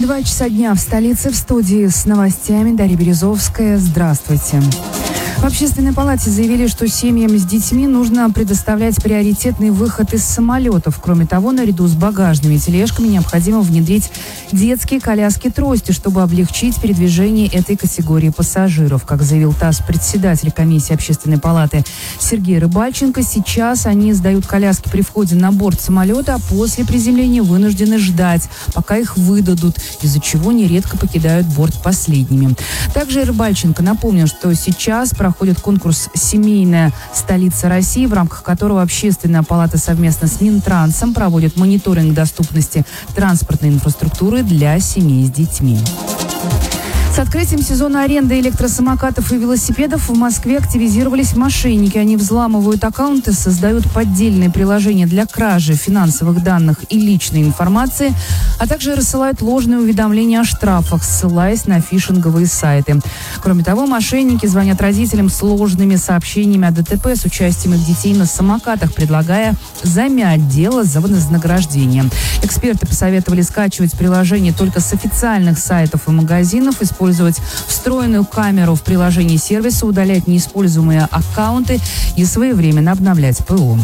2 часа дня в столице, в студии с новостями Дарья Березовская. Здравствуйте. В Общественной палате заявили, что семьям с детьми нужно предоставлять приоритетный выход из самолетов. Кроме того, наряду с багажными тележками необходимо внедрить детские коляски-трости, чтобы облегчить передвижение этой категории пассажиров. Как заявил ТАСС председатель комиссии Общественной палаты Сергей Рыбальченко, сейчас они сдают коляски при входе на борт самолета, а после приземления вынуждены ждать, пока их выдадут, из-за чего нередко покидают борт последними. Также Рыбальченко напомнил, что сейчас проходит конкурс «Семейная столица России», в рамках которого Общественная палата совместно с Минтрансом проводит мониторинг доступности транспортной инфраструктуры для семей с детьми. С открытием сезона аренды электросамокатов и велосипедов в Москве активизировались мошенники. Они взламывают аккаунты, создают поддельные приложения для кражи финансовых данных и личной информации, а также рассылают ложные уведомления о штрафах, ссылаясь на фишинговые сайты. Кроме того, мошенники звонят родителям с ложными сообщениями о ДТП с участием их детей на самокатах, предлагая замять дело за вознаграждение. Эксперты посоветовали скачивать приложение только с официальных сайтов и магазинов, использовать встроенную камеру в приложении сервиса, удалять неиспользуемые аккаунты и своевременно обновлять ПО.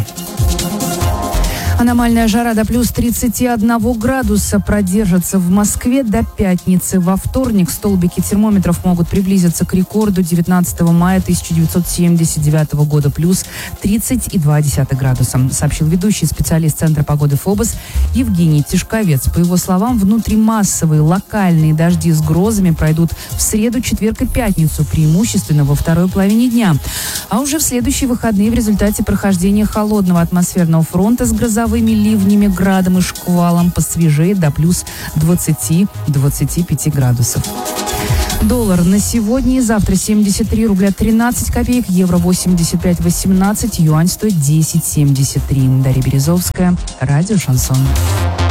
Аномальная жара до плюс 31 градуса продержится в Москве до пятницы. Во вторник столбики термометров могут приблизиться к рекорду 19 мая 1979 года, плюс 30,2 градуса, сообщил ведущий специалист Центра погоды ФОБОС Евгений Тишковец. По его словам, внутримассовые локальные дожди с грозами пройдут в среду, четверг и пятницу, преимущественно во второй половине дня. А уже в следующие выходные в результате прохождения холодного атмосферного фронта с грозовыми ливнями, градом и шквалом посвежеет до плюс 20-25 градусов. Доллар на сегодня и завтра 73 рубля 13 копеек, евро 85,18, юань стоит 10,73. Дарья Березовская, радио «Шансон».